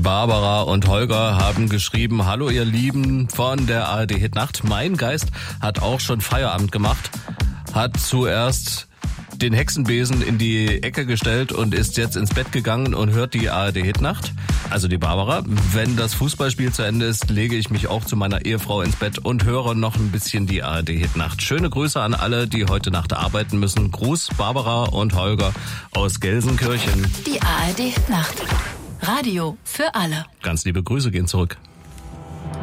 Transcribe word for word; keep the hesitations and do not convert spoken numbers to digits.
Barbara und Holger haben geschrieben: Hallo ihr Lieben von der A R D Hitnacht. Mein Geist hat auch schon Feierabend gemacht, hat zuerst den Hexenbesen in die Ecke gestellt und ist jetzt ins Bett gegangen und hört die A R D Hitnacht. Also die Barbara. Wenn das Fußballspiel zu Ende ist, lege ich mich auch zu meiner Ehefrau ins Bett und höre noch ein bisschen die A R D Hitnacht. Schöne Grüße an alle, die heute Nacht arbeiten müssen. Gruß Barbara und Holger aus Gelsenkirchen. Die A R D Hitnacht. Radio für alle. Ganz liebe Grüße gehen zurück.